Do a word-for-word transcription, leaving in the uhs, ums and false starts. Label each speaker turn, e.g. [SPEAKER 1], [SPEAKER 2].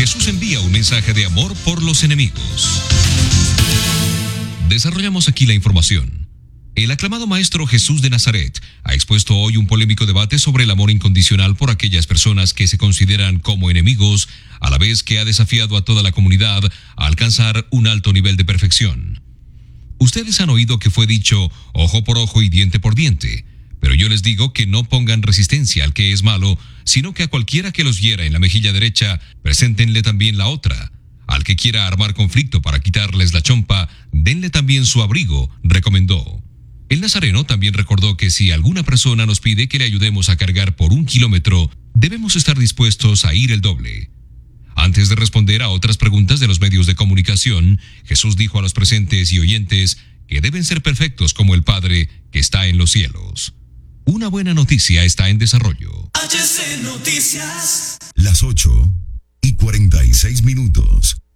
[SPEAKER 1] Jesús envía un mensaje de amor por los enemigos. Desarrollamos aquí la información. El aclamado maestro Jesús de Nazaret ha expuesto hoy un polémico debate sobre el amor incondicional por aquellas personas que se consideran como enemigos, a la vez que ha desafiado a toda la comunidad a alcanzar un alto nivel de perfección. Ustedes han oído que fue dicho ojo por ojo y diente por diente, pero yo les digo que no pongan resistencia al que es malo, sino que a cualquiera que los hiera en la mejilla derecha, preséntenle también la otra. Al que quiera armar conflicto para quitarles la chompa, denle también su abrigo, recomendó. El nazareno también recordó que si alguna persona nos pide que le ayudemos a cargar por un kilómetro, debemos estar dispuestos a ir el doble. Antes de responder a otras preguntas de los medios de comunicación, Jesús dijo a los presentes y oyentes que deben ser perfectos como el Padre que está en los cielos. Una buena noticia está en desarrollo.
[SPEAKER 2] H C Noticias.
[SPEAKER 3] Las ocho y cuarenta y seis minutos.